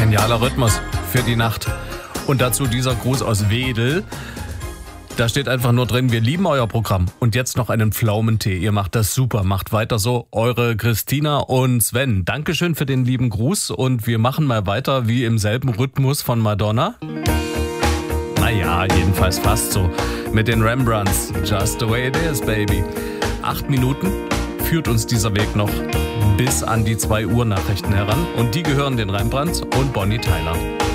Genialer Rhythmus für die Nacht. Und dazu dieser Gruß aus Wedel. Da steht einfach nur drin, wir lieben euer Programm. Und jetzt noch einen Pflaumentee. Ihr macht das super. Macht weiter so. Eure Christina und Sven. Dankeschön für den lieben Gruß. Und wir machen mal weiter wie im selben Rhythmus von Madonna. Naja, jedenfalls fast so. Mit den Rembrandts. Just the way it is, baby. 8 Minuten führt uns dieser Weg noch bis an die 2 Uhr Nachrichten heran. Und die gehören den Rembrandts und Bonnie Tyler.